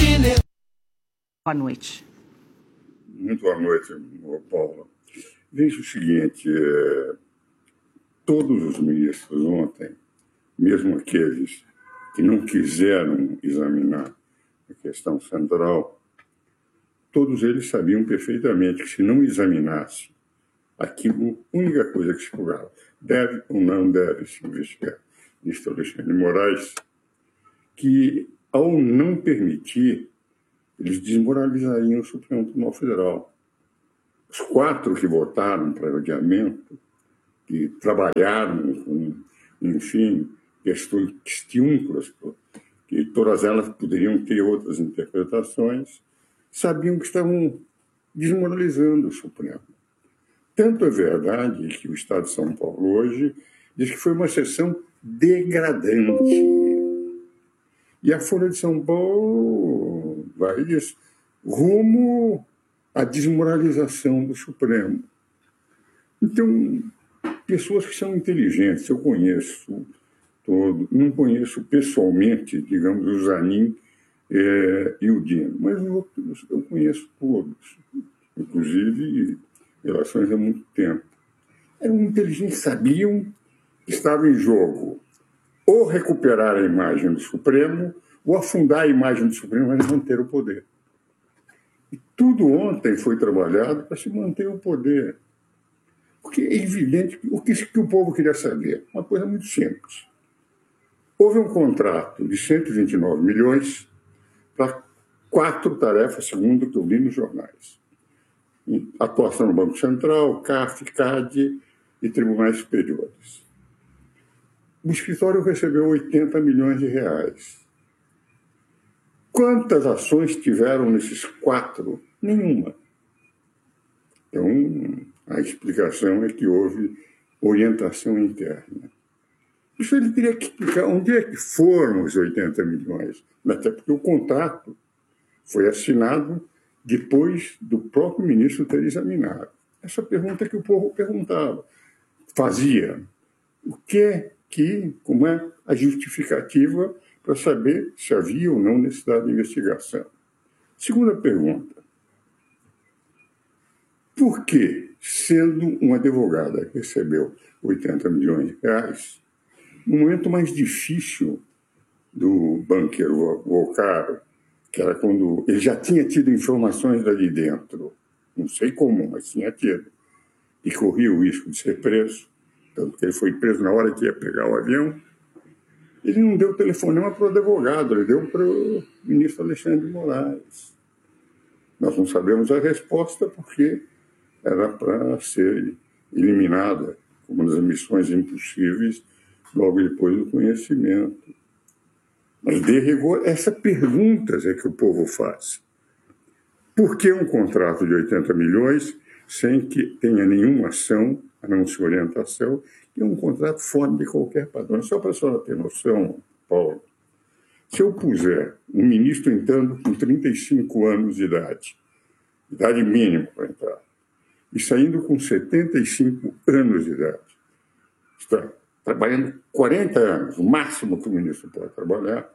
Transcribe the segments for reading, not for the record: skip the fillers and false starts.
Boa noite. Muito boa noite, Paula. Veja o seguinte, todos os ministros ontem, mesmo aqueles que não quiseram examinar a questão central, todos eles sabiam perfeitamente que se não examinasse aquilo, a única coisa que se julgava, deve ou não deve se investigar. Ministro Alexandre de Moraes, que ao não permitir, eles desmoralizariam o Supremo Tribunal Federal. Os 4 que votaram para o adiamento, que trabalharam com, enfim, questões questiúnculas, que todas elas poderiam ter outras interpretações, sabiam que estavam desmoralizando o Supremo. Tanto é verdade que o Estado de São Paulo hoje diz que foi uma sessão degradante. E a Folha de São Paulo vai rumo à desmoralização do Supremo. Então, pessoas que são inteligentes, eu conheço todo, não conheço pessoalmente, digamos, o Zanin e o Dino, mas os outros eu conheço todos, inclusive relações há muito tempo. Eram inteligentes, sabiam que estava em jogo ou recuperar a imagem do Supremo, ou afundar a imagem do Supremo, mas manter o poder. E tudo ontem foi trabalhado para se manter o poder. Porque é evidente que o que o povo queria saber, uma coisa muito simples. Houve um contrato de 129 milhões para 4 tarefas, segundo o que eu li nos jornais. Atuação no Banco Central, CAF, CAD e tribunais superiores. O escritório recebeu 80 milhões de reais. Quantas ações tiveram nesses 4? Nenhuma. Então, a explicação é que houve orientação interna. Isso ele teria que explicar onde é que foram os 80 milhões. Até porque o contrato foi assinado depois do próprio ministro ter examinado. Essa pergunta que o povo perguntava, fazia. O que é como é a justificativa para saber se havia ou não necessidade de investigação? Segunda pergunta. Por que, sendo uma advogada que recebeu 80 milhões de reais, no momento mais difícil do banqueiro Volcaro, que era quando ele já tinha tido informações dali dentro, não sei como, mas tinha tido, e corria o risco de ser preso, tanto que ele foi preso na hora que ia pegar o avião, ele não deu telefonema para o advogado, ele deu para o ministro Alexandre de Moraes. Nós não sabemos a resposta porque era para ser eliminada como uma das missões impossíveis logo depois do conhecimento. Mas, de rigor, essas perguntas é que o povo faz. Por que um contrato de 80 milhões sem que tenha nenhuma ação, a não ser orientação, que é um contrato fora de qualquer padrão? Só para a senhora ter noção, Paulo, se eu puser um ministro entrando com 35 anos de idade mínima para entrar, e saindo com 75 anos de idade, está trabalhando 40 anos, o máximo que o ministro pode trabalhar,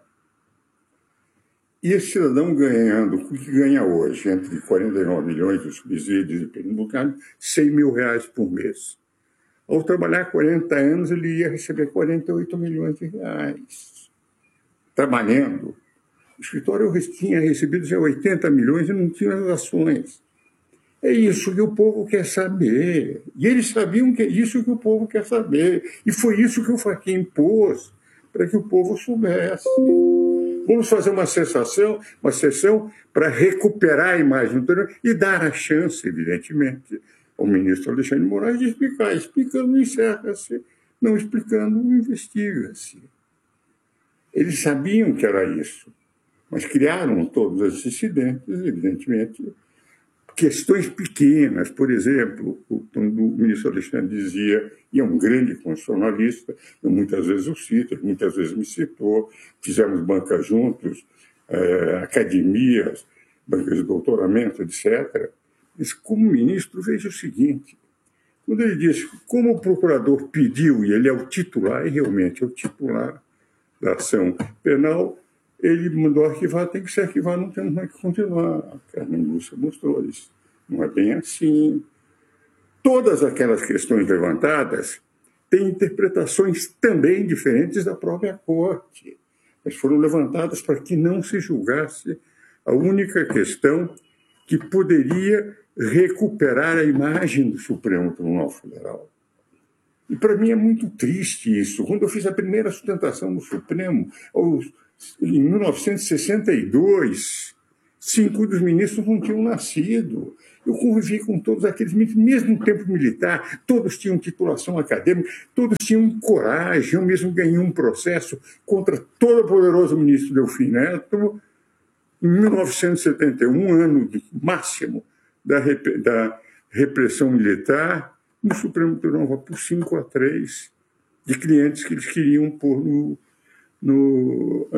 e esse cidadão ganhando o que ganha hoje, entre 49 milhões de subsídios e pernambucano, 100 mil reais por mês. Ao trabalhar 40 anos, ele ia receber 48 milhões de reais. Trabalhando. O escritório tinha recebido já 80 milhões e não tinha as ações. É isso que o povo quer saber. E eles sabiam que é isso que o povo quer saber. E foi isso que o Fachin impôs, para que o povo soubesse. Vamos fazer uma sessão para recuperar a imagem do terreno e dar a chance, evidentemente, ao ministro Alexandre de Moraes de explicar. Explicando, encerra-se. Não explicando, investiga-se. Eles sabiam que era isso, mas criaram todos esses incidentes, evidentemente, questões pequenas. Por exemplo, quando o ministro Alexandre dizia, e é um grande constitucionalista, eu muitas vezes o cito, ele muitas vezes me citou, fizemos bancas juntos, academias, bancas de doutoramento, etc. Mas, como ministro, veja o seguinte, quando ele diz, como o procurador pediu, e ele é o titular, e realmente é o titular da ação penal, ele mandou arquivar, tem que ser arquivado, não temos mais que continuar. A Carmen Lúcia mostrou isso. Não é bem assim. Todas aquelas questões levantadas têm interpretações também diferentes da própria corte, mas foram levantadas para que não se julgasse a única questão que poderia recuperar a imagem do Supremo Tribunal Federal. E para mim é muito triste isso. Quando eu fiz a primeira sustentação do Supremo, em 1962, 5 dos ministros não tinham nascido. Eu convivi com todos aqueles ministros, mesmo no tempo militar, todos tinham titulação acadêmica, todos tinham coragem. Eu mesmo ganhei um processo contra todo o poderoso ministro Delfim Neto, em 1971, ano máximo da repressão militar, no Supremo Tribunal por 5-3 de clientes que eles queriam pôr no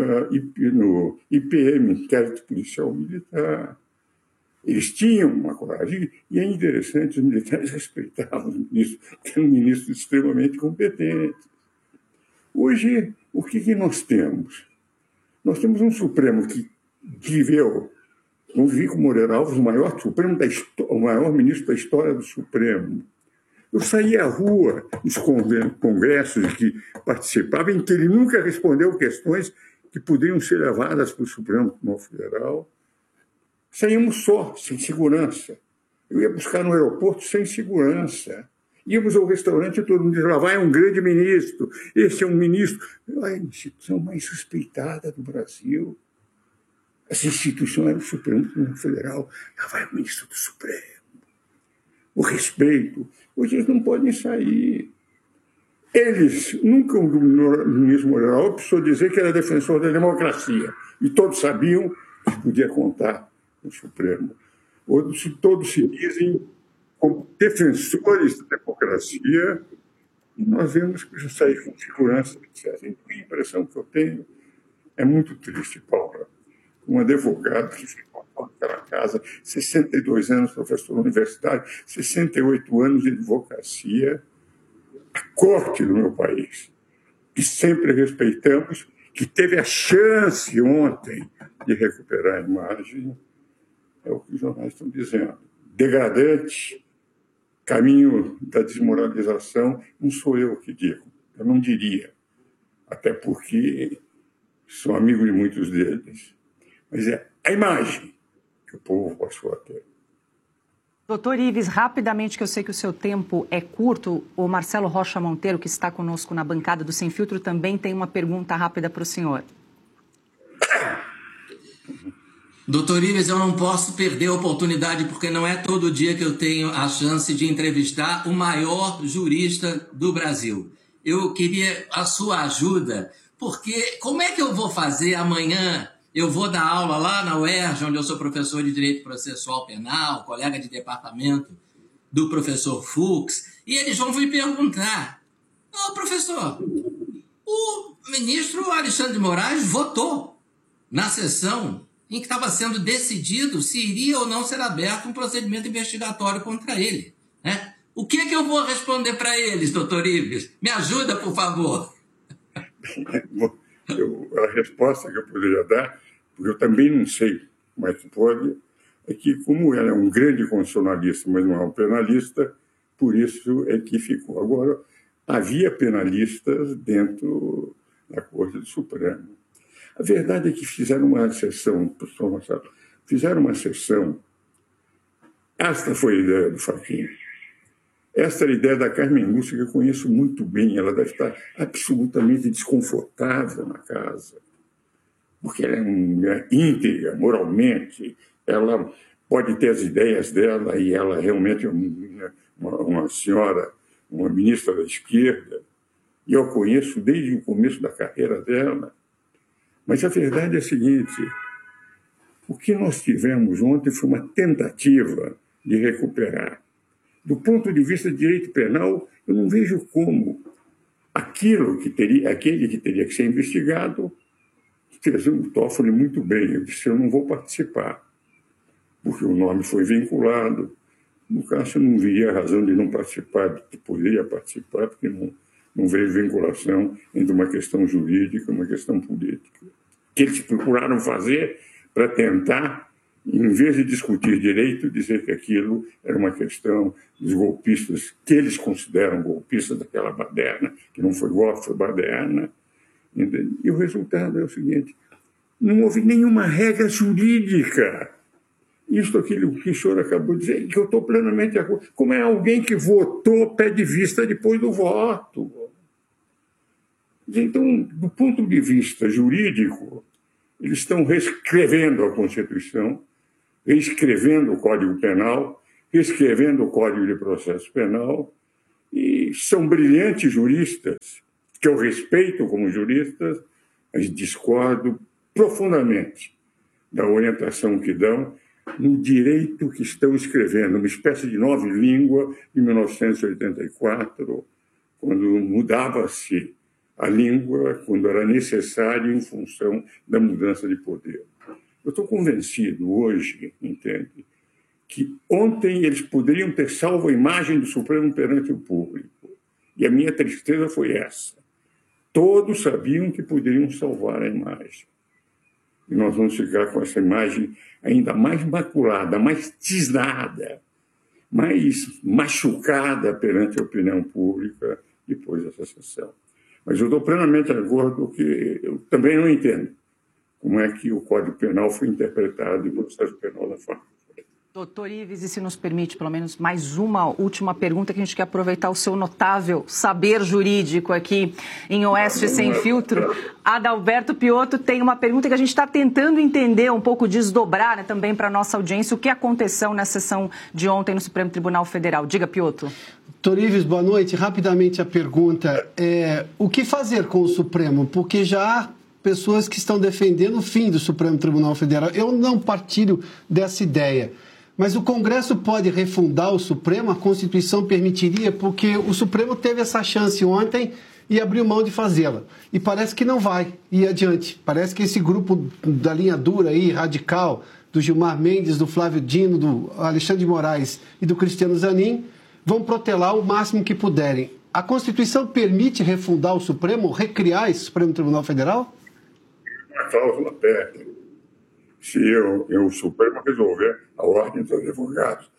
IPM, Inquérito Policial Militar. Eles tinham uma coragem, e é interessante, os militares respeitavam os ministros, porque eram ministros extremamente competentes. Hoje, o que nós temos? Nós temos um Supremo que viveu, com Vico Moreira Alves, o maior ministro da história do Supremo. Eu saía à rua, nos congressos em que participava, em que ele nunca respondeu questões que poderiam ser levadas para o Supremo Tribunal Federal. Saíamos só, sem segurança. Eu ia buscar no aeroporto sem segurança. Íamos ao restaurante e todo mundo dizia: lá vai um grande ministro, esse é um ministro. A instituição mais respeitada do Brasil. Essa instituição era o Supremo Tribunal Federal. Lá vai o ministro do Supremo. O respeito. Hoje eles não podem sair. Nunca o ministro Moreira Alves precisou dizer que era defensor da democracia. E todos sabiam que podia contar no Supremo. Hoje todos se dizem como defensores da democracia, e nós vemos que já sair com segurança, etc. Então, a impressão que eu tenho é muito triste, Paula. Um advogado que ficou naquela casa, 62 anos, professor universitário, 68 anos de advocacia, a corte do meu país, que sempre respeitamos, que teve a chance ontem de recuperar a imagem, é o que os jornais estão dizendo. Degradante, caminho da desmoralização, não sou eu que digo, eu não diria, até porque sou amigo de muitos deles. Mas é a imagem que o povo passou a ter. Doutor Ives, rapidamente, que eu sei que o seu tempo é curto, o Marcelo Rocha Monteiro, que está conosco na bancada do Sem Filtro, também tem uma pergunta rápida para o senhor. Doutor Ives, eu não posso perder a oportunidade, porque não é todo dia que eu tenho a chance de entrevistar o maior jurista do Brasil. Eu queria a sua ajuda, porque como é que eu vou fazer amanhã? Eu vou dar aula lá na UERJ, onde eu sou professor de Direito Processual Penal, colega de departamento do professor Fux, e eles vão me perguntar: ô professor, o ministro Alexandre de Moraes votou na sessão em que estava sendo decidido se iria ou não ser aberto um procedimento investigatório contra ele, né? O que eu vou responder para eles, doutor Ives? Me ajuda, por favor. A resposta que eu poderia dar, porque eu também não sei, mas pode, é que como ela é um grande constitucionalista, mas não é um penalista, por isso é que ficou. Agora, havia penalistas dentro da Corte do Supremo. A verdade é que fizeram uma sessão, professor Marcelo, esta foi a ideia do Fachin. Esta era a ideia da Carmen Lúcia, que eu conheço muito bem. Ela deve estar absolutamente desconfortável na casa, porque ela é íntegra, moralmente. Ela pode ter as ideias dela, e ela realmente é uma senhora, uma ministra da esquerda, e eu a conheço desde o começo da carreira dela. Mas a verdade é a seguinte: o que nós tivemos ontem foi uma tentativa de recuperar. Do ponto de vista de direito penal, eu não vejo como aquele que teria que ser investigado fez o Toffoli muito bem. Eu disse: eu não vou participar, porque o nome foi vinculado. No caso, eu não viria a razão de não participar, poderia participar, porque não veio vinculação entre uma questão jurídica e uma questão política. que eles procuraram fazer para tentar, em vez de discutir direito, dizer que aquilo era uma questão dos golpistas, que eles consideram golpistas daquela baderna, que não foi golpe, foi baderna. E o resultado é o seguinte: não houve nenhuma regra jurídica. Isso aquilo que o senhor acabou de dizer, que eu estou plenamente de acordo. Como é alguém que votou pé de vista depois do voto? Então, do ponto de vista jurídico, eles estão reescrevendo a Constituição, reescrevendo o Código Penal, reescrevendo o Código de Processo Penal, e são brilhantes juristas, que eu respeito como juristas, mas discordo profundamente da orientação que dão no direito que estão escrevendo, uma espécie de nova língua de 1984, quando mudava-se a língua, quando era necessário em função da mudança de poder. Eu estou convencido hoje, entende, que ontem eles poderiam ter salvo a imagem do Supremo perante o público. E a minha tristeza foi essa. Todos sabiam que poderiam salvar a imagem. E nós vamos ficar com essa imagem ainda mais maculada, mais tisnada, mais machucada perante a opinião pública depois dessa sessão. Mas eu estou plenamente de acordo que eu também não entendo como é que o Código Penal foi interpretado e o processo penal da FARC. Doutor Ives, e se nos permite pelo menos mais uma última pergunta, que a gente quer aproveitar o seu notável saber jurídico aqui em Oeste Sem Filtro. Adalberto Piotto tem uma pergunta que a gente está tentando entender, um pouco desdobrar, né, também para a nossa audiência, o que aconteceu na sessão de ontem no Supremo Tribunal Federal. Diga, Piotto. Doutor Ives, boa noite. Rapidamente a pergunta é: o que fazer com o Supremo? Porque já há pessoas que estão defendendo o fim do Supremo Tribunal Federal. Eu não partilho dessa ideia. Mas o Congresso pode refundar o Supremo? A Constituição permitiria? Porque o Supremo teve essa chance ontem e abriu mão de fazê-la. E parece que não vai ir adiante. Parece que esse grupo da linha dura aí, radical, do Gilmar Mendes, do Flávio Dino, do Alexandre de Moraes e do Cristiano Zanin, vão protelar o máximo que puderem. A Constituição permite refundar o Supremo, recriar esse Supremo Tribunal Federal? A cláusula pétrea. Se o Supremo resolver, a Ordem dos Advogados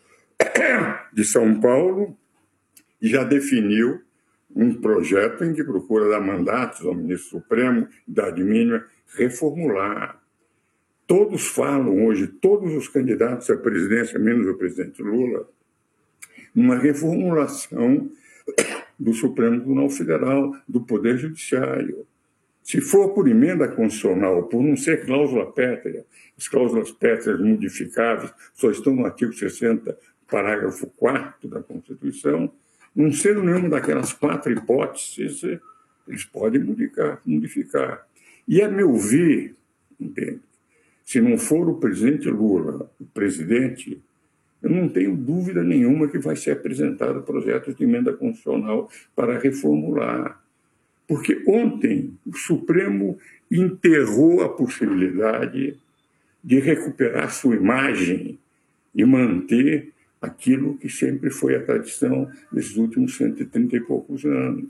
de São Paulo já definiu um projeto em que procura dar mandatos ao ministro Supremo, idade mínima, reformular. Todos falam hoje, todos os candidatos à presidência, menos o presidente Lula, numa reformulação do Supremo Tribunal Federal, do Poder Judiciário. Se for por emenda constitucional, por não ser cláusula pétrea, as cláusulas pétreas modificáveis só estão no artigo 60, parágrafo 4º da Constituição, não sendo nenhuma daquelas 4 hipóteses, eles podem modificar. E, a meu ver, entende? Se não for o presidente Lula, o presidente, eu não tenho dúvida nenhuma que vai ser apresentado projeto de emenda constitucional para reformular. Porque ontem o Supremo enterrou a possibilidade de recuperar sua imagem e manter aquilo que sempre foi a tradição desses últimos 130 e poucos anos.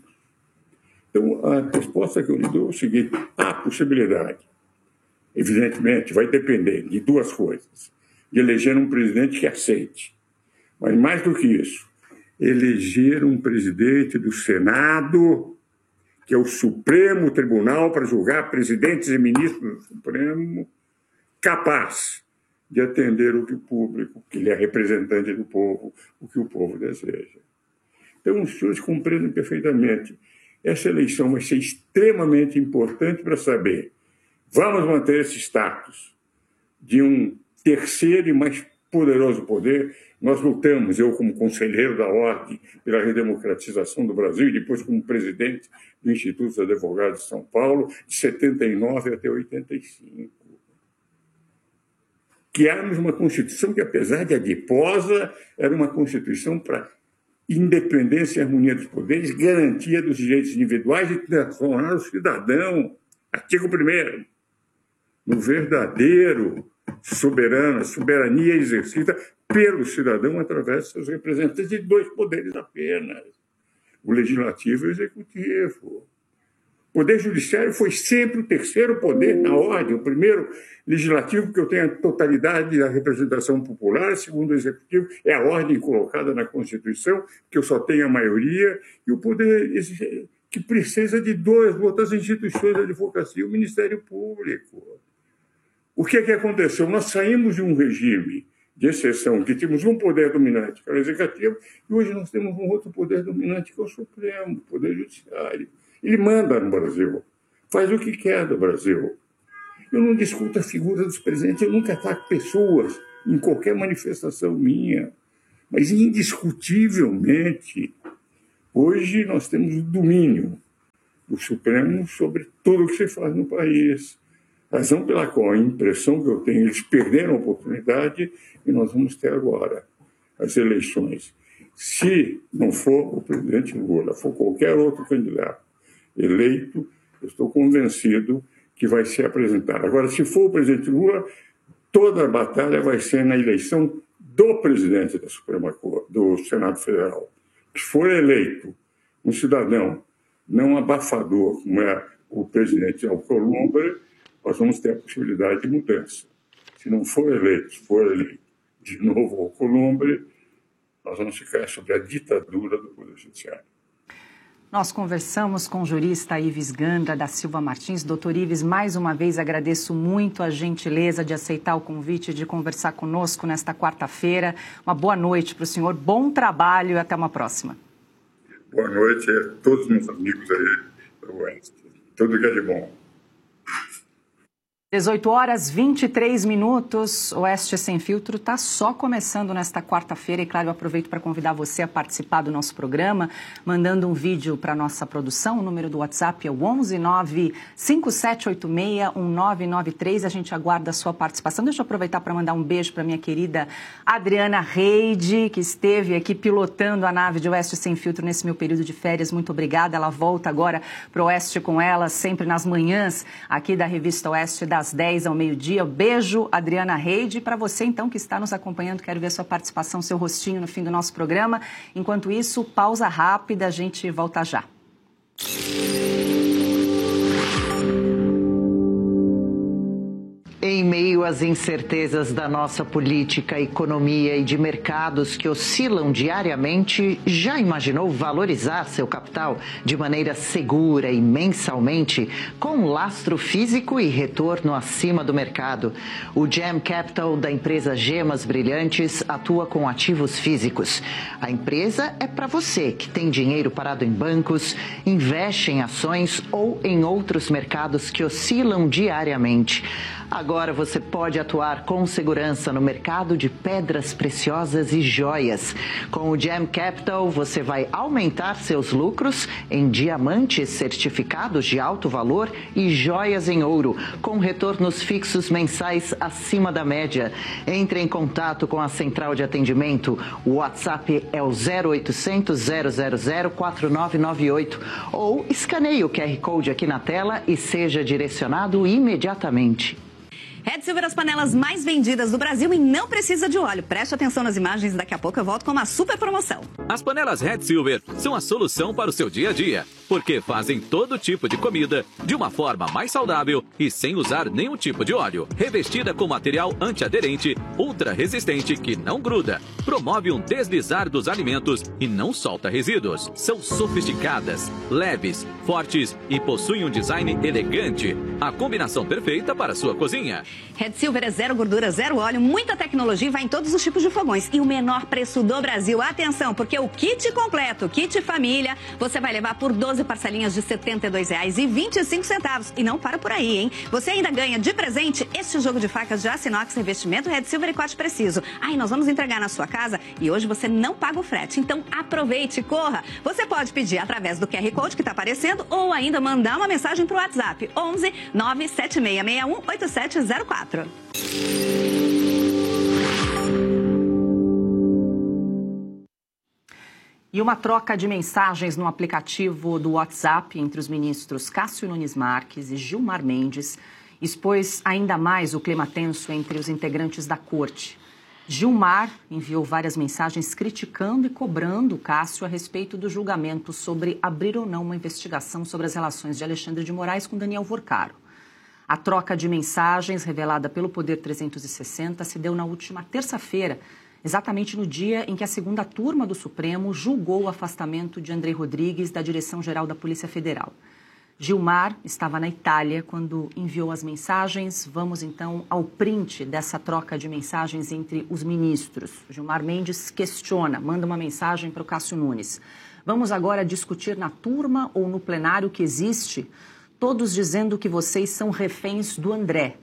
Então, a resposta que eu lhe dou é o seguinte: há possibilidade. Evidentemente, vai depender de 2 coisas. De eleger um presidente que aceite. Mas, mais do que isso, eleger um presidente do Senado, que é o Supremo Tribunal para julgar presidentes e ministros do Supremo, capaz de atender o que o público, que ele é representante do povo, o que o povo deseja. Então, os senhores compreendem perfeitamente. Essa eleição vai ser extremamente importante para saber: vamos manter esse status de um terceiro e mais poderoso poder? Nós lutamos, eu como conselheiro da Ordem, pela redemocratização do Brasil e depois como presidente do Instituto dos Advogados de São Paulo, de 79 até 85. Criamos uma Constituição que, apesar de adiposa, era uma Constituição para independência e harmonia dos poderes, garantia dos direitos individuais e transformar o cidadão, artigo 1º, no verdadeiro soberania exercida pelo cidadão através de seus representantes de 2 poderes apenas, o legislativo e o executivo. O Poder Judiciário foi sempre o terceiro poder na ordem, o primeiro legislativo, porque eu tenho a totalidade da representação popular, segundo o executivo, é a ordem colocada na Constituição, que eu só tenho a maioria, e o poder que precisa de duas outras instituições da advocacia, o Ministério Público. O que aconteceu? Nós saímos de um regime de exceção, que tínhamos um poder dominante, que era o Executivo, e hoje nós temos um outro poder dominante, que é o Supremo, o Poder Judiciário. Ele manda no Brasil, faz o que quer do Brasil. Eu não discuto a figura dos presidentes, eu nunca ataco pessoas em qualquer manifestação minha, mas indiscutivelmente, hoje nós temos o domínio do Supremo sobre tudo o que se faz no país. Razão pela qual a impressão que eu tenho, eles perderam a oportunidade e nós vamos ter agora as eleições. Se não for o presidente Lula, for qualquer outro candidato eleito, eu estou convencido que vai ser apresentado. Agora, se for o presidente Lula, toda a batalha vai ser na eleição do presidente da Suprema Corte, do Senado Federal. Se for eleito um cidadão não abafador, como é o presidente Alcolumbre, nós vamos ter a possibilidade de mudança. Se não for eleito, de novo Alcolumbre, nós vamos ficar sob a ditadura do Poder Judiciário. Nós conversamos com o jurista Ives Gandra da Silva Martins. Doutor Ives, mais uma vez agradeço muito a gentileza de aceitar o convite de conversar conosco nesta quarta-feira. Uma boa noite para o senhor, bom trabalho e até uma próxima. Boa noite a todos os meus amigos aí do Oeste. Tudo que é de bom. 18h23. Oeste Sem Filtro está só começando nesta quarta-feira e, claro, eu aproveito para convidar você a participar do nosso programa, mandando um vídeo para a nossa produção. O número do WhatsApp é o 11957861993. A gente aguarda a sua participação. Deixa eu aproveitar para mandar um beijo para minha querida Adriana Reide, que esteve aqui pilotando a nave de Oeste Sem Filtro nesse meu período de férias. Muito obrigada. Ela volta agora para o Oeste com ela, sempre nas manhãs aqui da Revista Oeste, das 10 ao meio-dia. Beijo, Adriana Reide. Para você, então, que está nos acompanhando, quero ver a sua participação, seu rostinho no fim do nosso programa. Enquanto isso, pausa rápida, a gente volta já. Em meio às incertezas da nossa política, economia e de mercados que oscilam diariamente, já imaginou valorizar seu capital de maneira segura e mensalmente, com lastro físico e retorno acima do mercado? O Gem Capital da empresa Gemas Brilhantes atua com ativos físicos. A empresa é para você que tem dinheiro parado em bancos, investe em ações ou em outros mercados que oscilam diariamente. Agora você pode atuar com segurança no mercado de pedras preciosas e joias. Com o Gem Capital, você vai aumentar seus lucros em diamantes certificados de alto valor e joias em ouro, com retornos fixos mensais acima da média. Entre em contato com a central de atendimento. O WhatsApp é o 0800 000 4998 ou escaneie o QR Code aqui na tela e seja direcionado imediatamente. Red Silver, as panelas mais vendidas do Brasil e não precisa de óleo. Preste atenção nas imagens, daqui a pouco eu volto com uma super promoção. As panelas Red Silver são a solução para o seu dia a dia, porque fazem todo tipo de comida de uma forma mais saudável e sem usar nenhum tipo de óleo. Revestida com material antiaderente, ultra resistente que não gruda, promove um deslizar dos alimentos e não solta resíduos. São sofisticadas, leves, fortes e possuem um design elegante. A combinação perfeita para a sua cozinha. Red Silver é zero gordura, zero óleo, muita tecnologia e vai em todos os tipos de fogões. E o menor preço do Brasil. Atenção, porque o kit completo, kit família, você vai levar por 12 parcelinhas de R$ 72,25. E não para por aí, hein? Você ainda ganha de presente este jogo de facas de aço inox, revestimento Red Silver e corte preciso. Aí nós vamos entregar na sua casa e hoje você não paga o frete. Então aproveite, corra. Você pode pedir através do QR Code que está aparecendo ou ainda mandar uma mensagem para o WhatsApp 11 97661 8704. E uma troca de mensagens no aplicativo do WhatsApp entre os ministros Cássio Nunes Marques e Gilmar Mendes expôs ainda mais o clima tenso entre os integrantes da corte. Gilmar enviou várias mensagens criticando e cobrando o Cássio a respeito do julgamento sobre abrir ou não uma investigação sobre as relações de Alexandre de Moraes com Daniel Vorcaro. A troca de mensagens revelada pelo Poder 360 se deu na última terça-feira, exatamente no dia em que a segunda turma do Supremo julgou o afastamento de André Rodrigues da Direção-Geral da Polícia Federal. Gilmar estava na Itália quando enviou as mensagens. Vamos então ao print dessa troca de mensagens entre os ministros. Gilmar Mendes questiona, manda uma mensagem para o Cássio Nunes. Vamos agora discutir na turma ou no plenário que existe, todos dizendo que vocês são reféns do André.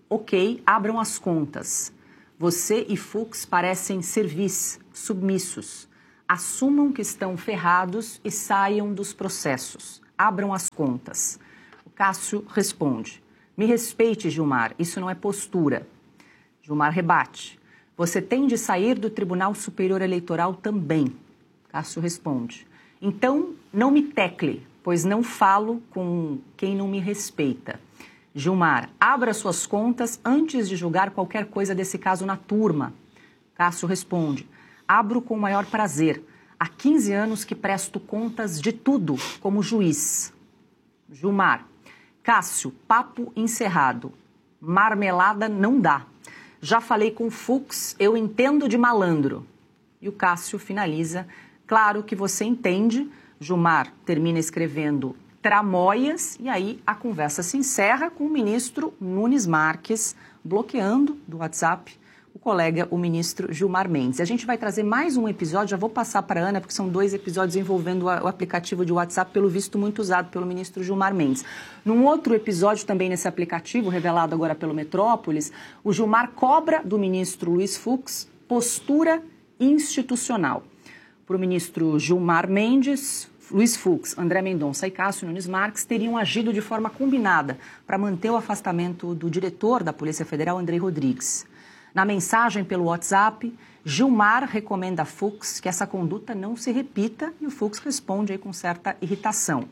Ok, abram as contas. Você e Fux parecem servis, submissos. Assumam que estão ferrados e saiam dos processos. Abram as contas. O Cássio responde: me respeite, Gilmar, isso não é postura. Gilmar rebate: você tem de sair do Tribunal Superior Eleitoral também. Cássio responde: então não me tecle, pois não falo com quem não me respeita. Gilmar: abra suas contas antes de julgar qualquer coisa desse caso na turma. Cássio responde: abro com o maior prazer. Há 15 anos que presto contas de tudo como juiz. Gilmar: Cássio, papo encerrado. Marmelada não dá. Já falei com Fux, eu entendo de malandro. E o Cássio finaliza: claro que você entende. Gilmar termina escrevendo tramóias e aí a conversa se encerra com o ministro Nunes Marques bloqueando do WhatsApp o colega, o ministro Gilmar Mendes. A gente vai trazer mais um episódio, já vou passar para a Ana, porque são 2 episódios envolvendo o aplicativo de WhatsApp, pelo visto muito usado pelo ministro Gilmar Mendes. Num outro episódio também nesse aplicativo, revelado agora pelo Metrópolis, o Gilmar cobra do ministro Luiz Fux postura institucional. Para o ministro Gilmar Mendes, Luiz Fux, André Mendonça e Cássio Nunes Marques teriam agido de forma combinada para manter o afastamento do diretor da Polícia Federal, André Rodrigues. Na mensagem pelo WhatsApp, Gilmar recomenda a Fux que essa conduta não se repita e o Fux responde aí com certa irritação.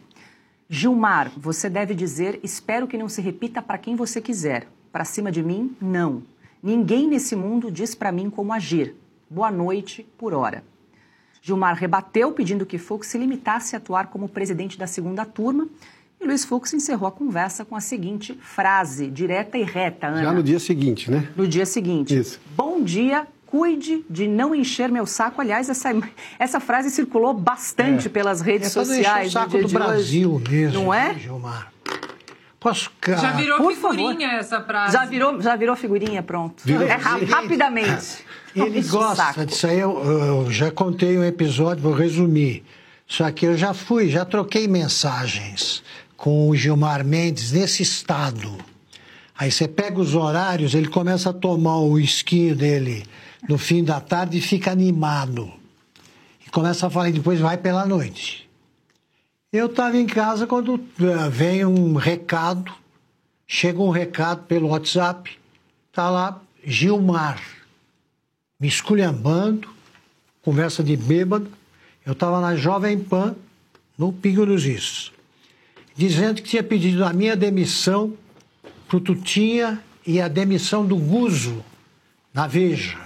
Gilmar, você deve dizer, espero que não se repita para quem você quiser. Para cima de mim, não. Ninguém nesse mundo diz para mim como agir. Boa noite, por hora. Gilmar rebateu, pedindo que Fux se limitasse a atuar como presidente da segunda turma. E Luiz Fux encerrou a conversa com a seguinte frase, direta e reta, Ana. Já no dia seguinte, né? No dia seguinte. Isso. Bom dia, cuide de não encher meu saco. Aliás, essa frase circulou bastante pelas redes sociais. O saco do Brasil mesmo, não é? Gilmar. Posso... Já virou Por figurinha favor. Essa frase. Já virou figurinha, pronto. Rapidamente. Ele gosta disso aí. Eu já contei um episódio, vou resumir. Só que eu já troquei mensagens com o Gilmar Mendes nesse estado. Aí você pega os horários, ele começa a tomar o whisky dele no fim da tarde e fica animado. E começa a falar, e depois vai pela noite. Eu estava em casa quando vem um recado, chega um recado pelo WhatsApp, tá lá, Gilmar, me esculhambando, conversa de bêbado. Eu estava na Jovem Pan, no Pingo dos Is, dizendo que tinha pedido a minha demissão pro Tutinha e a demissão do Guzo na Veja.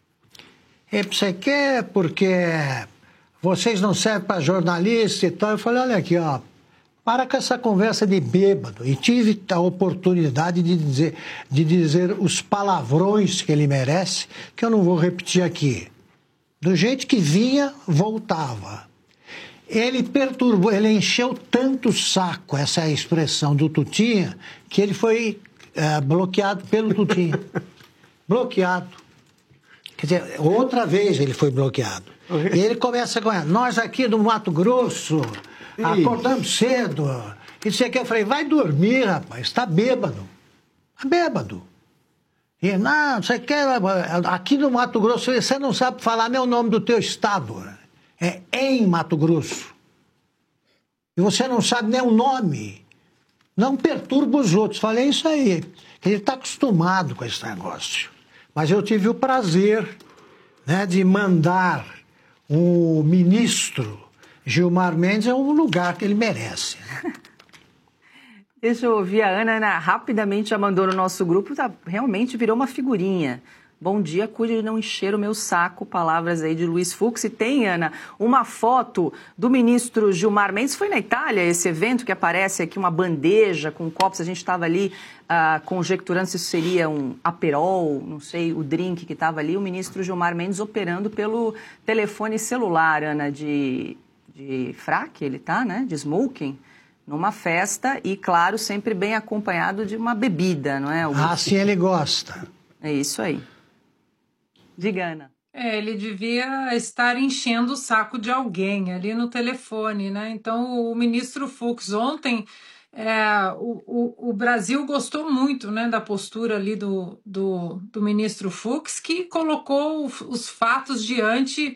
E você quer porque vocês não servem para jornalista e tal. Eu falei, olha aqui, ó, para com essa conversa de bêbado. E tive a oportunidade de dizer os palavrões que ele merece, que eu não vou repetir aqui. Do jeito que vinha, voltava. Ele perturbou, ele encheu tanto o saco, essa é a expressão do Tutinha, que ele foi bloqueado pelo Tutinha. Bloqueado. Quer dizer, outra vez ele foi bloqueado. E ele começa com ela, nós aqui do Mato Grosso, acordamos cedo. Isso aqui, eu falei, vai dormir, rapaz, está bêbado. Está bêbado. E, não, você quer, aqui no Mato Grosso, você não sabe falar nem o nome do teu estado. É em Mato Grosso. E você não sabe nem o nome. Não perturba os outros. Falei isso aí. Ele está acostumado com esse negócio. Mas eu tive o prazer, né, de mandar o ministro Gilmar Mendes ao lugar que ele merece. Deixa eu ouvir a Ana. Ana rapidamente já mandou no nosso grupo, realmente virou uma figurinha. Bom dia, cuide de não encher o meu saco. Palavras aí de Luiz Fux. E tem, Ana, uma foto do ministro Gilmar Mendes. Foi na Itália esse evento que aparece aqui, uma bandeja com copos. A gente estava ali conjecturando se isso seria um aperol, não sei, o drink que estava ali. O ministro Gilmar Mendes operando pelo telefone celular, Ana, de fraque, ele tá, né? De smoking. Numa festa e, claro, sempre bem acompanhado de uma bebida, não é? Assim ele gosta. É isso aí. Diga, Ana. Ele devia estar enchendo o saco de alguém ali no telefone, né? Então, o ministro Fux ontem, o Brasil gostou muito, né, da postura ali do ministro Fux, que colocou os fatos diante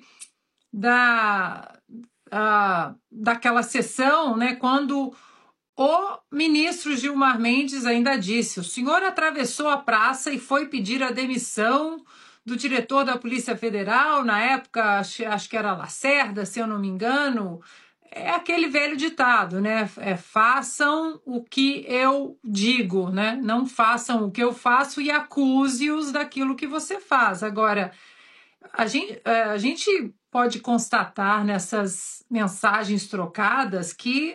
daquela sessão, né, quando o ministro Gilmar Mendes ainda disse: o senhor atravessou a praça e foi pedir a demissão do diretor da Polícia Federal, na época, acho que era Lacerda, se eu não me engano. É aquele velho ditado, né? Façam o que eu digo, né? Não façam o que eu faço e acuse-os daquilo que você faz. Agora, a gente pode constatar nessas mensagens trocadas que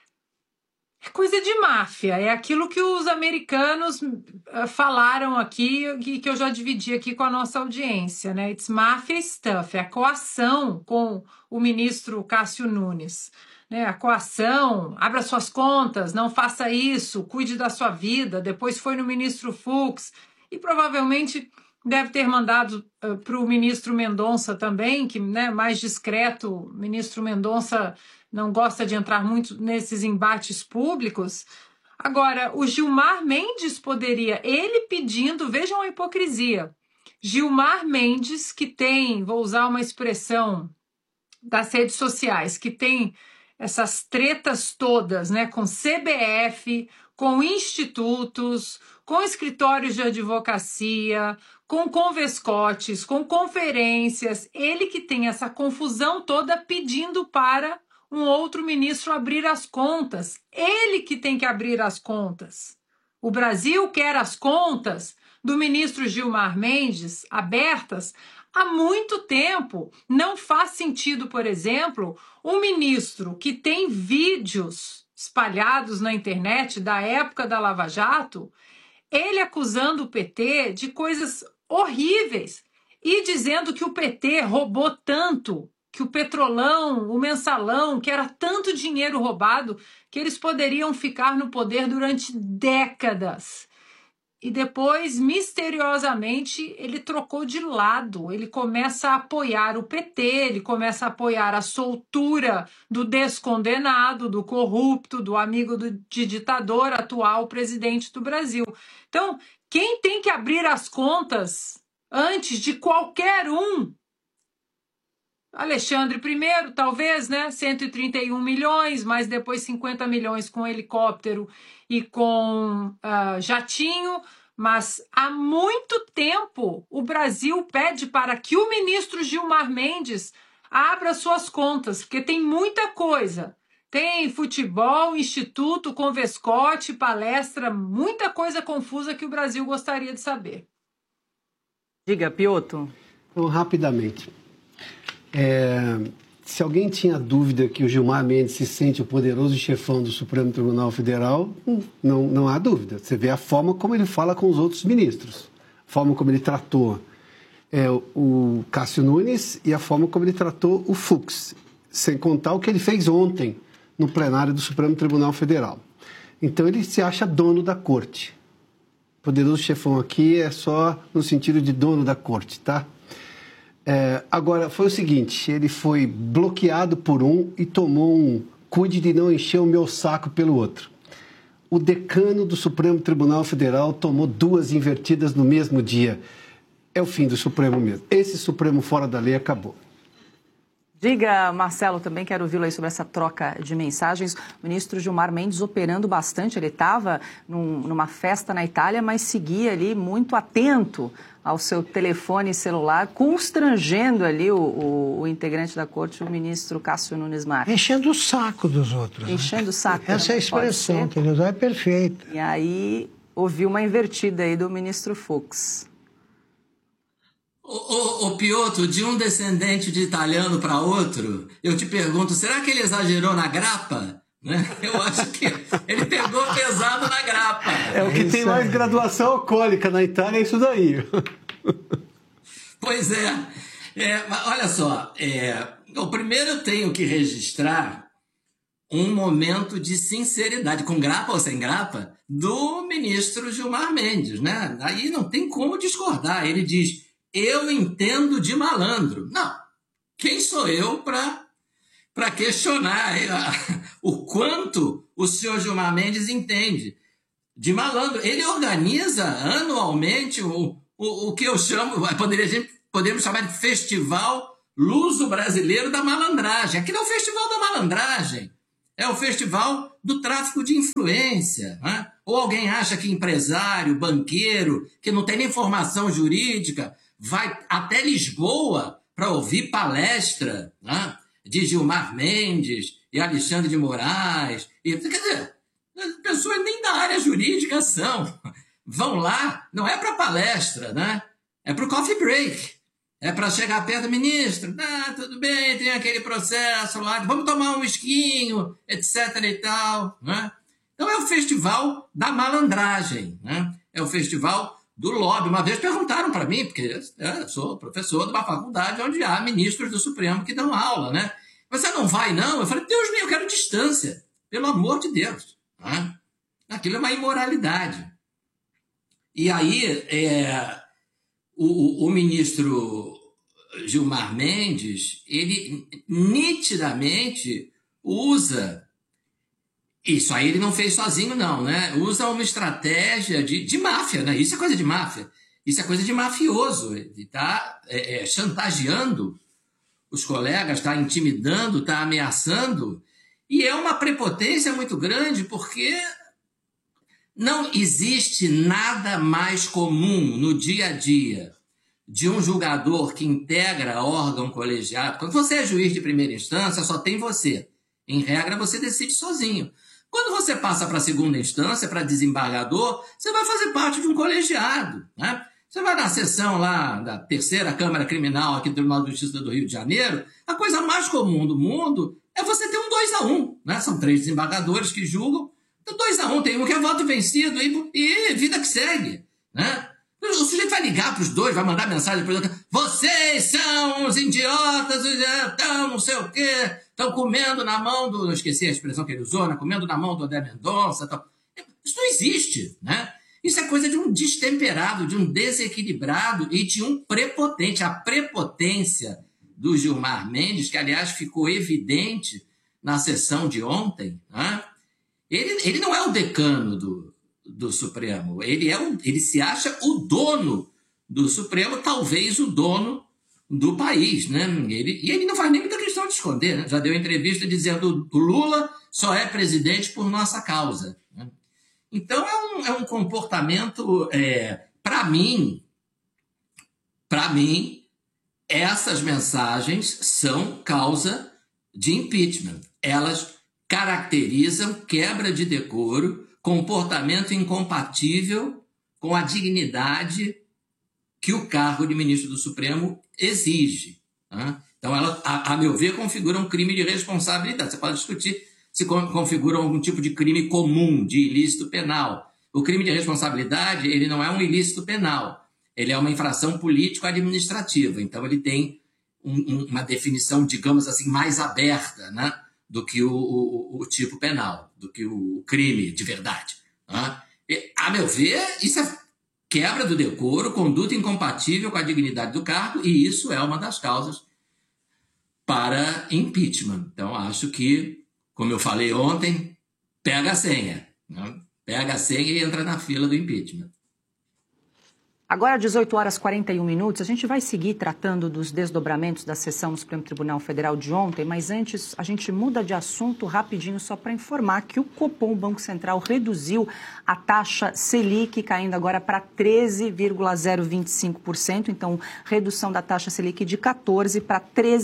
é coisa de máfia, é aquilo que os americanos falaram aqui e que eu já dividi aqui com a nossa audiência, né? It's mafia stuff, é a coação com o ministro Cássio Nunes, né? A coação, abra suas contas, não faça isso, cuide da sua vida. Depois foi no ministro Fux e provavelmente deve ter mandado para o ministro Mendonça também, que, né, mais discreto. O ministro Mendonça não gosta de entrar muito nesses embates públicos. Agora, o Gilmar Mendes poderia, ele pedindo, vejam a hipocrisia, Gilmar Mendes, que tem, vou usar uma expressão das redes sociais, que tem essas tretas todas, né, com CBF, com institutos, com escritórios de advocacia, com convescotes, com conferências, ele que tem essa confusão toda pedindo para um outro ministro abrir as contas. Ele que tem que abrir as contas. O Brasil quer as contas do ministro Gilmar Mendes abertas há muito tempo. Não faz sentido, por exemplo, um ministro que tem vídeos espalhados na internet da época da Lava Jato, ele acusando o PT de coisas horríveis e dizendo que o PT roubou tanto, que o Petrolão, o Mensalão, que era tanto dinheiro roubado, que eles poderiam ficar no poder durante décadas. E depois, misteriosamente, ele trocou de lado. Ele começa a apoiar o PT, ele começa a apoiar a soltura do descondenado, do corrupto, do amigo de ditador, atual presidente do Brasil. Então, quem tem que abrir as contas antes de qualquer um? Alexandre I, talvez, né? 131 milhões, mas depois 50 milhões com helicóptero e com jatinho. Mas há muito tempo o Brasil pede para que o ministro Gilmar Mendes abra suas contas, porque tem muita coisa. Tem futebol, instituto, convescote, palestra, muita coisa confusa que o Brasil gostaria de saber. Diga, Piotto. Então, rapidamente. Se alguém tinha dúvida que o Gilmar Mendes se sente o poderoso chefão do Supremo Tribunal Federal, não há dúvida. Você vê a forma como ele fala com os outros ministros, a forma como ele tratou o Cássio Nunes e a forma como ele tratou o Fux, sem contar o que ele fez ontem no plenário do Supremo Tribunal Federal. Então ele se acha dono da corte. Poderoso chefão aqui é só no sentido de dono da corte, tá? Agora, foi o seguinte, ele foi bloqueado por um e tomou um cuide de não encher o meu saco pelo outro. O decano do Supremo Tribunal Federal tomou 2 invertidas no mesmo dia. É o fim do Supremo mesmo. Esse Supremo fora da lei acabou. Diga, Marcelo, também quero ouvi-lo aí sobre essa troca de mensagens. O ministro Gilmar Mendes operando bastante, ele estava numa festa na Itália, mas seguia ali muito atento ao seu telefone celular, constrangendo ali o integrante da corte, o ministro Cássio Nunes Marques. Enchendo o saco dos outros. Enchendo o saco. Essa é a expressão que ele usa, é perfeita. E aí, ouviu uma invertida aí do ministro Fux. O Piotr, de um descendente de italiano para outro, eu te pergunto, será que ele exagerou na grappa? Né? Eu acho que ele pegou pesado na grappa. É o que tem mais graduação alcoólica na Itália, é isso daí. Pois mas olha só, o primeiro eu tenho que registrar um momento de sinceridade, com grapa ou sem grapa, do ministro Gilmar Mendes, né? Aí não tem como discordar. Ele diz, eu entendo de malandro. Não, quem sou eu para questionar o quanto o senhor Gilmar Mendes entende de malandro? Ele organiza anualmente o que eu chamo, podemos chamar de Festival Luso-Brasileiro da Malandragem. Aquilo é o Festival da Malandragem. É o festival do tráfico de influência. Né? Ou alguém acha que empresário, banqueiro, que não tem nem formação jurídica, vai até Lisboa para ouvir palestra, né, de Gilmar Mendes e Alexandre de Moraes. Quer dizer, as pessoas nem da área jurídica vão lá, não é para palestra, né? É para o coffee break. É para chegar perto do ministro. Tudo bem, tem aquele processo lá, vamos tomar um whiskinho, etc. e tal. Né? Então é o festival da malandragem, né? É o festival do lobby. Uma vez perguntaram para mim, porque eu sou professor de uma faculdade onde há ministros do Supremo que dão aula, né? Você não vai, não? Eu falei, Deus meu, eu quero distância. Pelo amor de Deus. Né? Aquilo é uma imoralidade. E aí, o ministro Gilmar Mendes, ele nitidamente usa, isso aí ele não fez sozinho não, né? Usa uma estratégia de máfia, né? Isso é coisa de máfia, isso é coisa de mafioso. Ele está chantageando os colegas, está intimidando, está ameaçando, e é uma prepotência muito grande, porque não existe nada mais comum no dia a dia de um julgador que integra órgão colegiado. Quando você é juiz de primeira instância, só tem você. Em regra, você decide sozinho. Quando você passa para a segunda instância, para desembargador, você vai fazer parte de um colegiado. Né? Você vai na sessão lá da terceira Câmara Criminal aqui do Tribunal de Justiça do Rio de Janeiro, a coisa mais comum do mundo é você ter um 2-1. Né? São 3 desembargadores que julgam. Então, 2-1, tem um que é voto vencido e vida que segue. Né? O sujeito vai ligar para os dois, vai mandar mensagem para os outros. Vocês são os idiotas, estão não sei o quê, estão comendo na mão do... Não esqueci a expressão que ele usou, né? Comendo na mão do André Mendonça. Tal. Isso não existe, né? Isso é coisa de um destemperado, de um desequilibrado e de um prepotente. A prepotência do Gilmar Mendes, que, aliás, ficou evidente na sessão de ontem, né? Ele não é o decano do Supremo, ele se acha o dono do Supremo, talvez o dono do país, né? Ele não faz nem muita questão de esconder, né? Já deu entrevista dizendo que o Lula só é presidente por nossa causa. Né? Então é um comportamento, para mim, essas mensagens são causa de impeachment. Elas caracterizam quebra de decoro, comportamento incompatível com a dignidade que o cargo de ministro do Supremo exige. Né? Então, ela, a meu ver, configura um crime de responsabilidade. Você pode discutir se configura algum tipo de crime comum, de ilícito penal. O crime de responsabilidade, ele não é um ilícito penal. Ele é uma infração político-administrativa. Então, ele tem uma definição, digamos assim, mais aberta, né? Do que o tipo penal, do que o crime de verdade. Né? E, a meu ver, isso é quebra do decoro, conduta incompatível com a dignidade do cargo, e isso é uma das causas para impeachment. Então, acho que, como eu falei ontem, pega a senha. Né? Pega a senha e entra na fila do impeachment. Agora, 18h41, a gente vai seguir tratando dos desdobramentos da sessão no Supremo Tribunal Federal de ontem, mas antes a gente muda de assunto rapidinho só para informar que o Copom, o Banco Central, reduziu a taxa Selic, caindo agora para 13,025%, então redução da taxa Selic de 14% para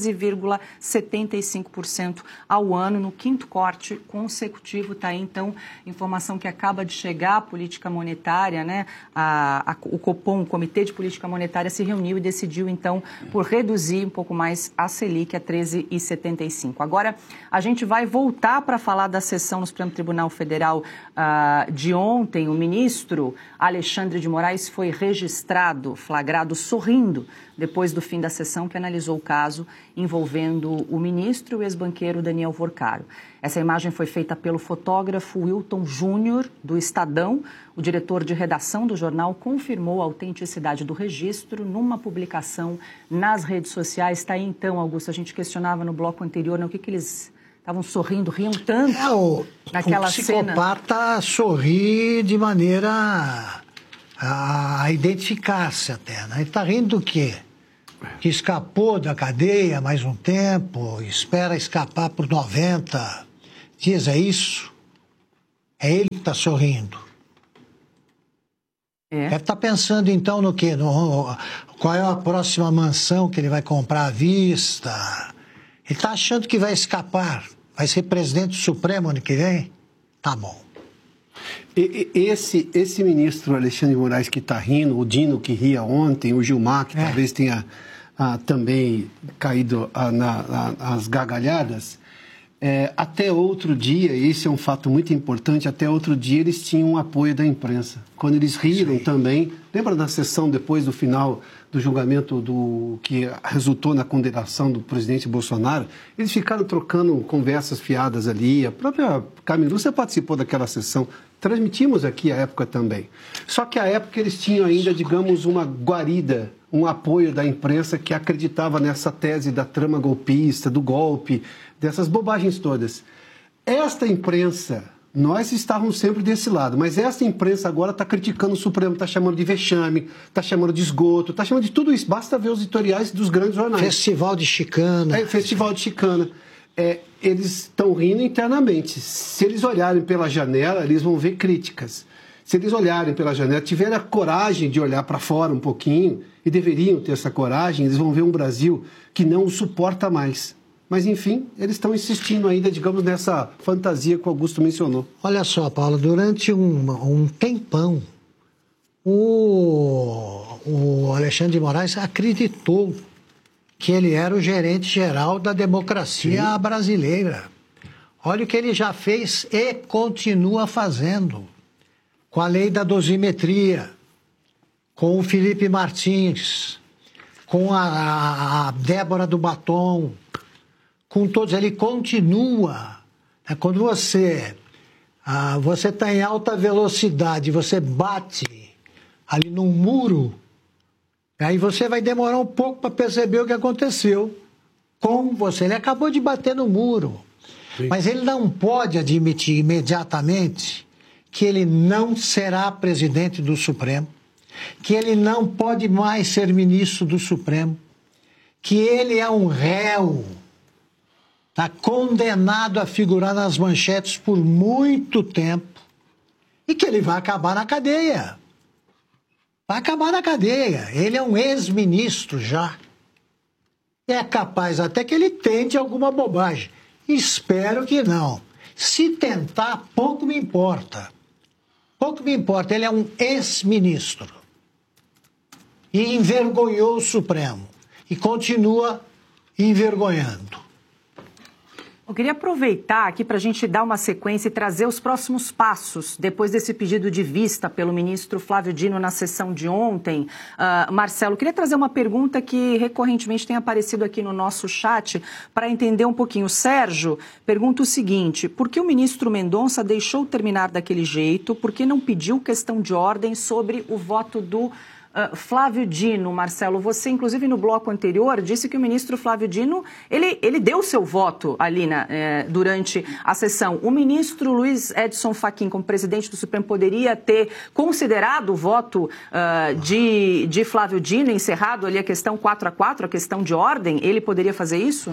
13,75% ao ano, no quinto corte consecutivo. Está aí, então, informação que acaba de chegar, a política monetária, né? O Copom Copom, o Comitê de Política Monetária, se reuniu e decidiu, então, por reduzir um pouco mais a Selic a 13,75. Agora, a gente vai voltar para falar da sessão no Supremo Tribunal Federal de ontem. O ministro Alexandre de Moraes foi registrado, flagrado, sorrindo, depois do fim da sessão que analisou o caso envolvendo o ministro e o ex-banqueiro Daniel Vorcaro. Essa imagem foi feita pelo fotógrafo Wilton Júnior, do Estadão. O diretor de redação do jornal confirmou a autenticidade do registro numa publicação nas redes sociais. Está aí então, Augusto, a gente questionava no bloco anterior, né, o que eles estavam sorrindo, riam tanto naquela cena. O psicopata sorri de maneira a identificar-se até, né? Ele está rindo do quê? Que escapou da cadeia mais um tempo, espera escapar por 90 dias, é isso? É ele que está sorrindo. Deve estar pensando então no quê? Qual é a próxima mansão que ele vai comprar à vista? Ele está achando que vai escapar, vai ser presidente do Supremo ano que vem? Tá bom. Esse ministro Alexandre de Moraes que está rindo, o Dino que ria ontem, o Gilmar que talvez tenha também caído nas gargalhadas, até outro dia, e esse é um fato muito importante, até outro dia eles tinham o apoio da imprensa. Quando eles riram também, lembra da sessão depois do final do julgamento que resultou na condenação do presidente Bolsonaro? Eles ficaram trocando conversas fiadas ali, a própria Camila, você participou daquela sessão, transmitimos aqui à época também. Só que à época eles tinham ainda, digamos, uma guarida, um apoio da imprensa que acreditava nessa tese da trama golpista, do golpe, dessas bobagens todas. Esta imprensa, nós estávamos sempre desse lado, mas esta imprensa agora está criticando o Supremo, está chamando de vexame, está chamando de esgoto, está chamando de tudo isso. Basta ver os editoriais dos grandes jornais. Festival de chicana. Festival de chicana. Eles estão rindo internamente. Se eles olharem pela janela, eles vão ver críticas. Se eles olharem pela janela, tiverem a coragem de olhar para fora um pouquinho, e deveriam ter essa coragem, eles vão ver um Brasil que não o suporta mais. Mas, enfim, eles estão insistindo ainda, digamos, nessa fantasia que o Augusto mencionou. Olha só, Paulo, durante um tempão, o Alexandre de Moraes acreditou que ele era o gerente geral da democracia brasileira. Olha o que ele já fez e continua fazendo. Com a lei da dosimetria, com o Felipe Martins, com a Débora do Batom, com todos. Ele continua. Quando você está em alta velocidade, você bate ali num muro, aí você vai demorar um pouco para perceber o que aconteceu com você. Ele acabou de bater no muro. Sim. Mas ele não pode admitir imediatamente que ele não será presidente do Supremo, que ele não pode mais ser ministro do Supremo, que ele é um réu, está condenado a figurar nas manchetes por muito tempo e que ele vai acabar na cadeia. Vai acabar na cadeia. Ele é um ex-ministro já. É capaz até que ele tente alguma bobagem. Espero que não. Se tentar, pouco me importa. Pouco me importa. Ele é um ex-ministro. E envergonhou o Supremo. E continua envergonhando. Eu queria aproveitar aqui para a gente dar uma sequência e trazer os próximos passos depois desse pedido de vista pelo ministro Flávio Dino na sessão de ontem. Marcelo, queria trazer uma pergunta que recorrentemente tem aparecido aqui no nosso chat para entender um pouquinho. O Sérgio pergunta o seguinte: por que o ministro Mendonça deixou terminar daquele jeito? Por que não pediu questão de ordem sobre o voto do Flávio Dino? Marcelo, você, inclusive, no bloco anterior, disse que o ministro Flávio Dino, ele deu seu voto ali durante a sessão. O ministro Luiz Edson Fachin, como presidente do Supremo, poderia ter considerado o voto de Flávio Dino, encerrado ali a questão 4-4, a questão de ordem? Ele poderia fazer isso?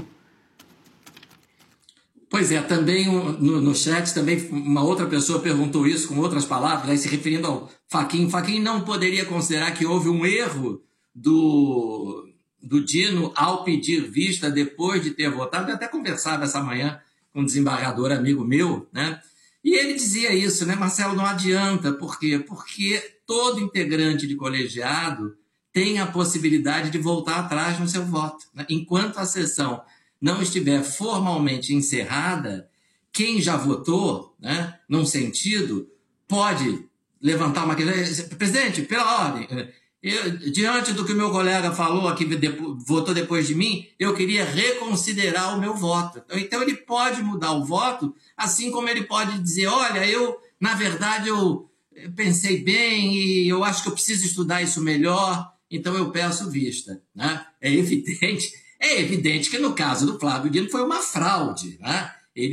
Pois é, também no chat também uma outra pessoa perguntou isso com outras palavras, aí se referindo ao Fachin. Fachin não poderia considerar que houve um erro do Dino ao pedir vista depois de ter votado. Eu até conversava essa manhã com um desembargador amigo meu, né? E ele dizia isso, né, Marcelo, não adianta. Por quê? Porque todo integrante de colegiado tem a possibilidade de voltar atrás no seu voto, né? Enquanto a sessão não estiver formalmente encerrada, quem já votou, né, num sentido, pode levantar uma questão. Presidente, pela ordem, diante do que o meu colega falou aqui, votou depois de mim, eu queria reconsiderar o meu voto. Então, ele pode mudar o voto, assim como ele pode dizer, olha, na verdade, eu pensei bem e eu acho que eu preciso estudar isso melhor, então eu peço vista, né? É evidente que no caso do Flávio Dino foi uma fraude, né?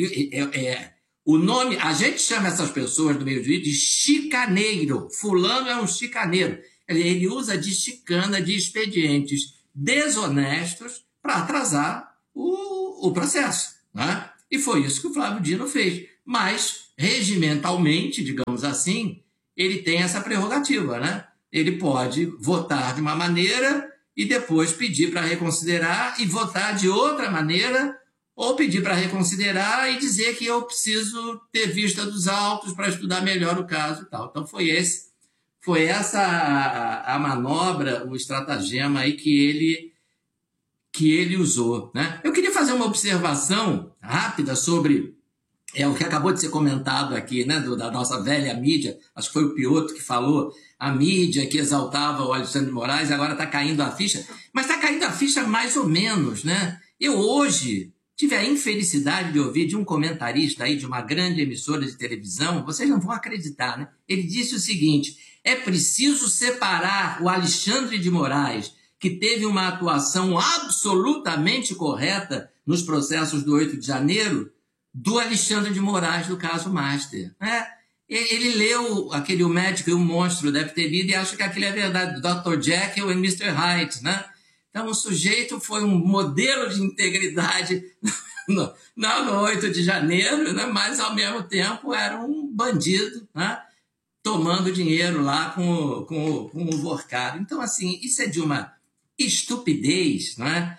O nome, a gente chama essas pessoas do meio jurídico de chicaneiro. Fulano é um chicaneiro. Ele usa de chicana, de expedientes desonestos para atrasar o processo, né? E foi isso que o Flávio Dino fez. Mas, regimentalmente, digamos assim, ele tem essa prerrogativa, né? Ele pode votar de uma maneira e depois pedir para reconsiderar e votar de outra maneira, ou pedir para reconsiderar e dizer que eu preciso ter vista dos autos para estudar melhor o caso e tal. Então, foi essa a manobra, o estratagema aí que ele usou, né? Eu queria fazer uma observação rápida sobre o que acabou de ser comentado aqui, né, da nossa velha mídia, acho que foi o Piotr que falou, a mídia que exaltava o Alexandre de Moraes, agora está caindo a ficha, mas está caindo a ficha mais ou menos, né? Eu hoje tive a infelicidade de ouvir de um comentarista aí de uma grande emissora de televisão, vocês não vão acreditar, né? Ele disse o seguinte, é preciso separar o Alexandre de Moraes, que teve uma atuação absolutamente correta nos processos do 8 de janeiro, do Alexandre de Moraes do caso Master. Ele leu aquele O Médico e o Monstro, deve ter lido, e acha que aquilo é verdade, Dr. Jekyll e Mr. Hyde, né? Então, o sujeito foi um modelo de integridade no 8 de janeiro, né? Mas, ao mesmo tempo, era um bandido, né? Tomando dinheiro lá com o Vorcado. Então, assim, isso é de uma estupidez, né?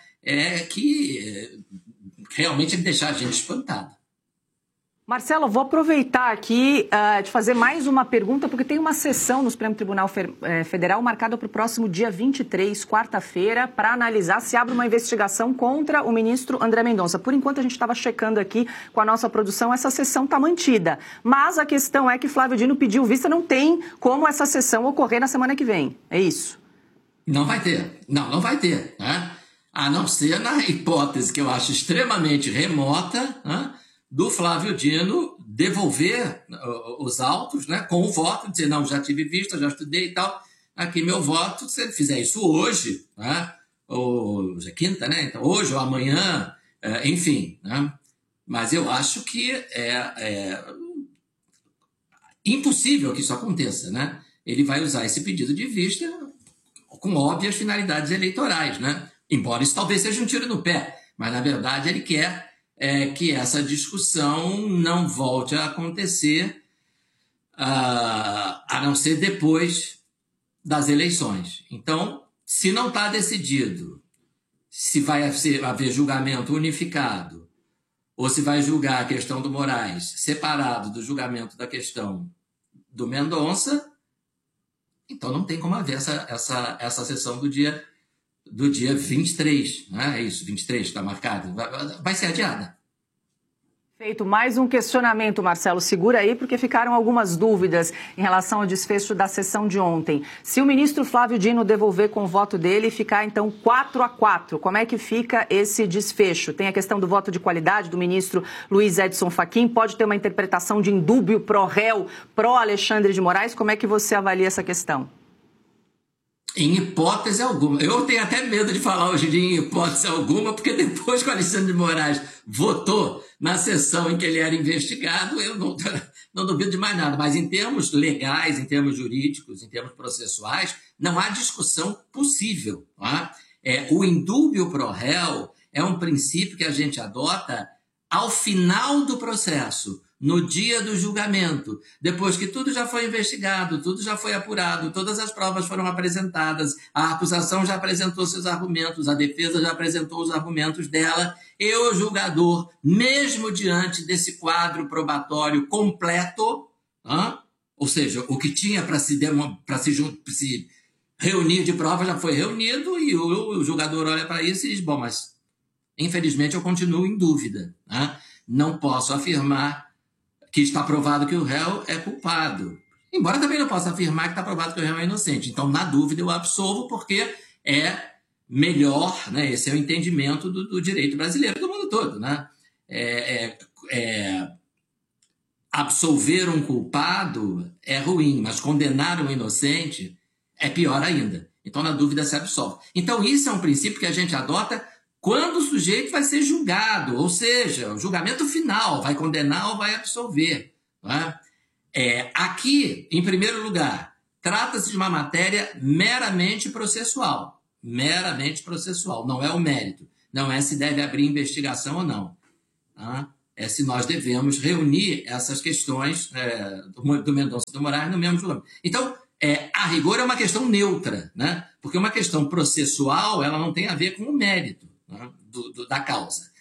Que realmente deixar a gente espantada. Marcelo, vou aproveitar aqui de fazer mais uma pergunta, porque tem uma sessão no Supremo Tribunal Federal marcada para o próximo dia 23, quarta-feira, para analisar se abre uma investigação contra o ministro André Mendonça. Por enquanto, a gente estava checando aqui com a nossa produção, essa sessão está mantida. Mas a questão é que Flávio Dino pediu vista, não tem como essa sessão ocorrer na semana que vem. É isso? Não vai ter. Não vai ter, né? A não ser na hipótese que eu acho extremamente remota, né, do Flávio Dino devolver os autos, né, com o voto, dizer, não, já tive vista, já estudei e tal, aqui meu voto, se ele fizer isso hoje, né, hoje é quinta, né, então hoje ou amanhã, enfim, né, mas eu acho que é impossível que isso aconteça, né, ele vai usar esse pedido de vista com óbvias finalidades eleitorais, né, embora isso talvez seja um tiro no pé, mas na verdade ele quer que essa discussão não volte a acontecer, a não ser depois das eleições. Então, se não está decidido se vai haver julgamento unificado ou se vai julgar a questão do Moraes separado do julgamento da questão do Mendonça, então não tem como haver essa sessão do dia 23, né? É isso, 23 está marcado. Vai ser adiada. Feito mais um questionamento, Marcelo. Segura aí, porque ficaram algumas dúvidas em relação ao desfecho da sessão de ontem. Se o ministro Flávio Dino devolver com o voto dele e ficar, então, 4-4, como é que fica esse desfecho? Tem a questão do voto de qualidade do ministro Luiz Edson Fachin. Pode ter uma interpretação de indúbio pró-réu, pró-Alexandre de Moraes. Como é que você avalia essa questão? Em hipótese alguma. Eu tenho até medo de falar hoje em hipótese alguma, porque depois que o Alexandre de Moraes votou na sessão em que ele era investigado, eu não duvido de mais nada. Mas em termos legais, em termos jurídicos, em termos processuais, não há discussão possível. Tá? O indúbio pro réu é um princípio que a gente adota ao final do processo, no dia do julgamento, depois que tudo já foi investigado, tudo já foi apurado, todas as provas foram apresentadas, a acusação já apresentou seus argumentos, a defesa já apresentou os argumentos dela, e o julgador, mesmo diante desse quadro probatório completo, Ou seja, o que tinha para se reunir de prova já foi reunido e o julgador olha para isso e diz, bom, mas infelizmente eu continuo em dúvida, né? Não posso afirmar que está provado que o réu é culpado. Embora também não possa afirmar que está provado que o réu é inocente. Então, na dúvida, eu absolvo porque é melhor, né? Esse é o entendimento do direito brasileiro, do mundo todo, né? Absolver um culpado é ruim, mas condenar um inocente é pior ainda. Então, na dúvida, se absolve. Então, isso é um princípio que a gente adota quando o sujeito vai ser julgado, ou seja, o julgamento final, vai condenar ou vai absolver. Não é? Aqui, em primeiro lugar, trata-se de uma matéria meramente processual. Meramente processual, não é o mérito. Não é se deve abrir investigação ou não. Tá? É se nós devemos reunir essas questões do Mendonça e do Moraes no mesmo julgamento. Então, a rigor é uma questão neutra, né? Porque uma questão processual ela não tem a ver com o mérito, né, da causa.